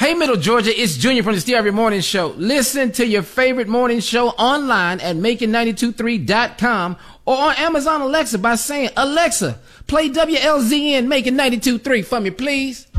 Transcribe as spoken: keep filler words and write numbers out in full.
Hey, Middle Georgia, it's Junior from the Steve Harvey Morning Show. Listen to your favorite morning show online at making ninety two three dot com or on Amazon Alexa by saying, Alexa, play W L Z N Making ninety two three for me, please.